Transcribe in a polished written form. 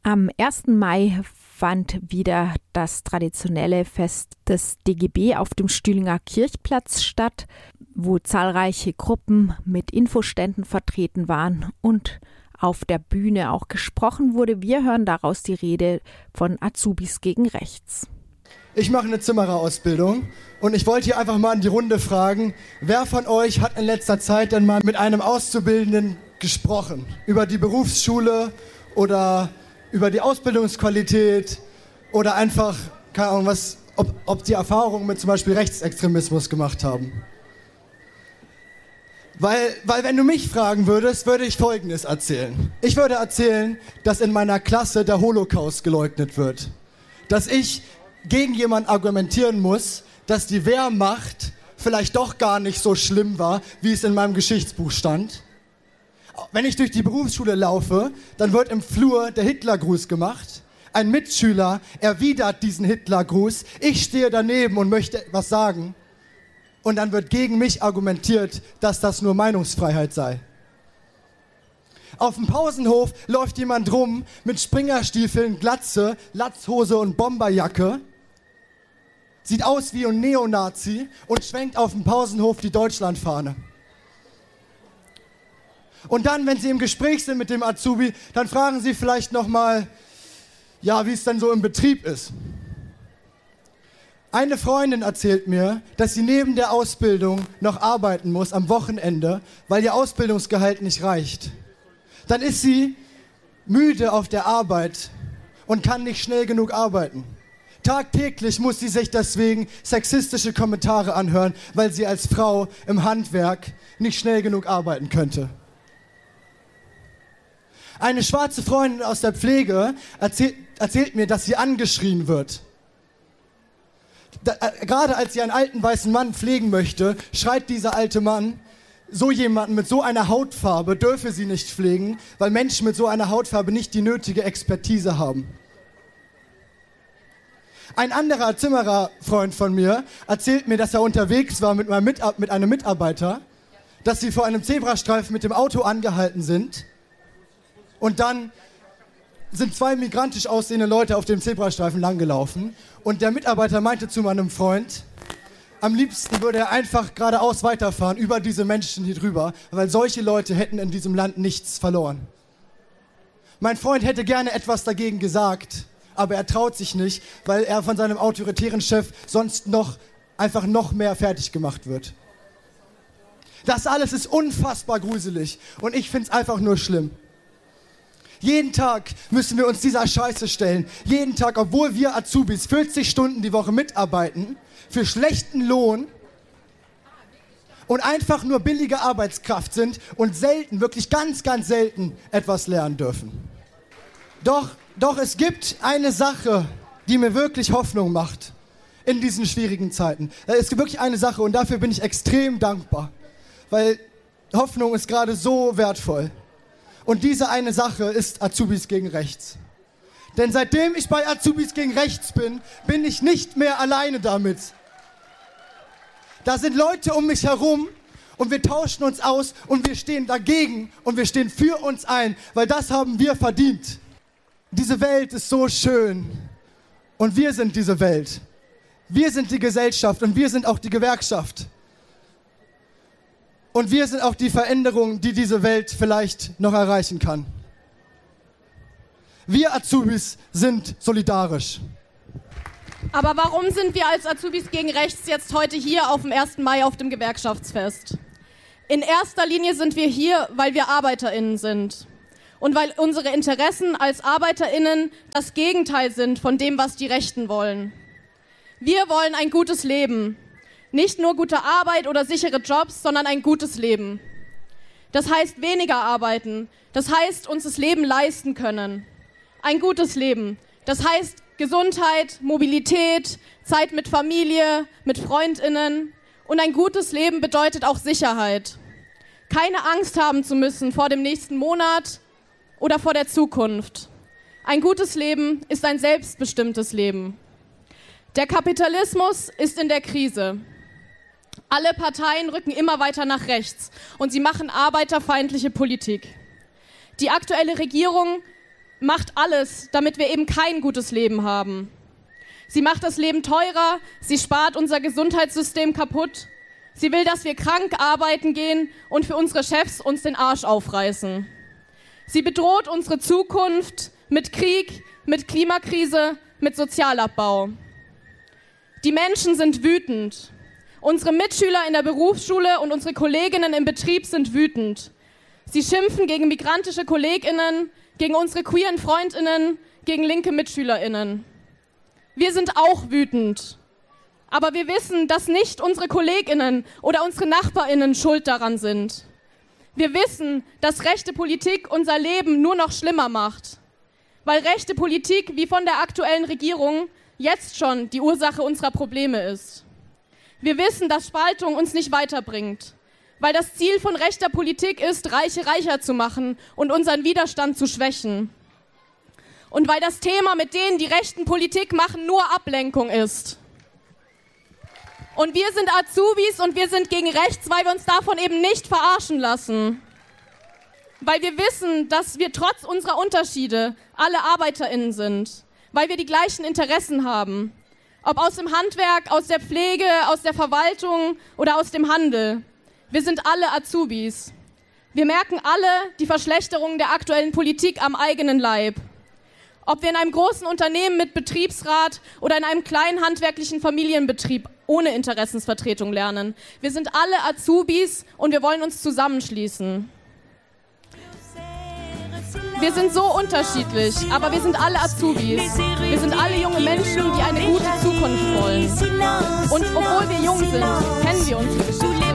Am 1. Mai fand wieder das traditionelle Fest des DGB auf dem Stühlinger Kirchplatz statt, wo zahlreiche Gruppen mit Infoständen vertreten waren und auf der Bühne auch gesprochen wurde. Wir hören daraus die Rede von Azubis gegen Rechts. Ich mache eine Zimmererausbildung und ich wollte hier einfach mal in die Runde fragen, wer von euch hat in letzter Zeit denn mal mit einem Auszubildenden gesprochen? Über die Berufsschule oder über die Ausbildungsqualität oder einfach, keine Ahnung, ob die Erfahrungen mit zum Beispiel Rechtsextremismus gemacht haben. Weil wenn du mich fragen würdest, würde ich Folgendes erzählen. Ich würde erzählen, dass in meiner Klasse der Holocaust geleugnet wird. Dass ich gegen jemanden argumentieren muss, dass die Wehrmacht vielleicht doch gar nicht so schlimm war, wie es in meinem Geschichtsbuch stand. Wenn ich durch die Berufsschule laufe, dann wird im Flur der Hitlergruß gemacht. Ein Mitschüler erwidert diesen Hitlergruß. Ich stehe daneben und möchte etwas sagen. Und dann wird gegen mich argumentiert, dass das nur Meinungsfreiheit sei. Auf dem Pausenhof läuft jemand rum mit Springerstiefeln, Glatze, Latzhose und Bomberjacke. Sieht aus wie ein Neonazi und schwenkt auf dem Pausenhof die Deutschlandfahne. Und dann, wenn Sie im Gespräch sind mit dem Azubi, dann fragen Sie vielleicht nochmal, ja, wie es denn so im Betrieb ist. Eine Freundin erzählt mir, dass sie neben der Ausbildung noch arbeiten muss am Wochenende, weil ihr Ausbildungsgehalt nicht reicht. Dann ist sie müde auf der Arbeit und kann nicht schnell genug arbeiten. Tagtäglich muss sie sich deswegen sexistische Kommentare anhören, weil sie als Frau im Handwerk nicht schnell genug arbeiten könnte. Eine schwarze Freundin aus der Pflege erzählt mir, dass sie angeschrien wird. Gerade als sie einen alten weißen Mann pflegen möchte, schreit dieser alte Mann, so jemanden mit so einer Hautfarbe dürfe sie nicht pflegen, weil Menschen mit so einer Hautfarbe nicht die nötige Expertise haben. Ein anderer Zimmererfreund von mir erzählt mir, dass er unterwegs war mit einem Mitarbeiter, dass sie vor einem Zebrastreifen mit dem Auto angehalten sind und dann sind zwei migrantisch aussehende Leute auf dem Zebrastreifen langgelaufen und der Mitarbeiter meinte zu meinem Freund, am liebsten würde er einfach geradeaus weiterfahren über diese Menschen hier drüber, weil solche Leute hätten in diesem Land nichts verloren. Mein Freund hätte gerne etwas dagegen gesagt, aber er traut sich nicht, weil er von seinem autoritären Chef sonst noch mehr fertig gemacht wird. Das alles ist unfassbar gruselig und ich find's einfach nur schlimm. Jeden Tag müssen wir uns dieser Scheiße stellen. Jeden Tag, obwohl wir Azubis 40 Stunden die Woche mitarbeiten, für schlechten Lohn und einfach nur billige Arbeitskraft sind und selten, wirklich ganz, ganz selten etwas lernen dürfen. Doch es gibt eine Sache, die mir wirklich Hoffnung macht in diesen schwierigen Zeiten. Es gibt wirklich eine Sache und dafür bin ich extrem dankbar, weil Hoffnung ist gerade so wertvoll. Und diese eine Sache ist Azubis gegen Rechts. Denn seitdem ich bei Azubis gegen Rechts bin, bin ich nicht mehr alleine damit. Da sind Leute um mich herum und wir tauschen uns aus und wir stehen dagegen und wir stehen für uns ein, weil das haben wir verdient. Diese Welt ist so schön und wir sind diese Welt. Wir sind die Gesellschaft und wir sind auch die Gewerkschaft. Und wir sind auch die Veränderung, die diese Welt vielleicht noch erreichen kann. Wir Azubis sind solidarisch. Aber warum sind wir als Azubis gegen Rechts jetzt heute hier auf dem 1. Mai auf dem Gewerkschaftsfest? In erster Linie sind wir hier, weil wir ArbeiterInnen sind. Und weil unsere Interessen als ArbeiterInnen das Gegenteil sind von dem, was die Rechten wollen. Wir wollen ein gutes Leben. Nicht nur gute Arbeit oder sichere Jobs, sondern ein gutes Leben. Das heißt weniger arbeiten. Das heißt uns das Leben leisten können. Ein gutes Leben. Das heißt Gesundheit, Mobilität, Zeit mit Familie, mit FreundInnen. Und ein gutes Leben bedeutet auch Sicherheit. Keine Angst haben zu müssen vor dem nächsten Monat oder vor der Zukunft. Ein gutes Leben ist ein selbstbestimmtes Leben. Der Kapitalismus ist in der Krise. Alle Parteien rücken immer weiter nach rechts und sie machen arbeiterfeindliche Politik. Die aktuelle Regierung macht alles, damit wir eben kein gutes Leben haben. Sie macht das Leben teurer, sie spart unser Gesundheitssystem kaputt. Sie will, dass wir krank arbeiten gehen und für unsere Chefs uns den Arsch aufreißen. Sie bedroht unsere Zukunft mit Krieg, mit Klimakrise, mit Sozialabbau. Die Menschen sind wütend. Unsere Mitschüler in der Berufsschule und unsere Kolleginnen im Betrieb sind wütend. Sie schimpfen gegen migrantische KollegInnen, gegen unsere queeren FreundInnen, gegen linke MitschülerInnen. Wir sind auch wütend. Aber wir wissen, dass nicht unsere KollegInnen oder unsere NachbarInnen schuld daran sind. Wir wissen, dass rechte Politik unser Leben nur noch schlimmer macht. Weil rechte Politik, wie von der aktuellen Regierung, jetzt schon die Ursache unserer Probleme ist. Wir wissen, dass Spaltung uns nicht weiterbringt. Weil das Ziel von rechter Politik ist, Reiche reicher zu machen und unseren Widerstand zu schwächen. Und weil das Thema mit denen, die rechten Politik machen, nur Ablenkung ist. Und wir sind Azubis und wir sind gegen rechts, weil wir uns davon eben nicht verarschen lassen. Weil wir wissen, dass wir trotz unserer Unterschiede alle ArbeiterInnen sind. Weil wir die gleichen Interessen haben. Ob aus dem Handwerk, aus der Pflege, aus der Verwaltung oder aus dem Handel. Wir sind alle Azubis. Wir merken alle die Verschlechterung der aktuellen Politik am eigenen Leib. Ob wir in einem großen Unternehmen mit Betriebsrat oder in einem kleinen handwerklichen Familienbetrieb ohne Interessensvertretung lernen. Wir sind alle Azubis und wir wollen uns zusammenschließen. Wir sind so unterschiedlich, aber wir sind alle Azubis. Wir sind alle junge Menschen, die eine gute Zukunft wollen. Und obwohl wir jung sind, kennen wir unsere Geschichte.